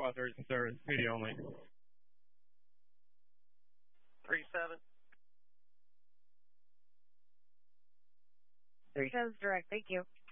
authorization service, PD only. 37. 37's direct, thank you.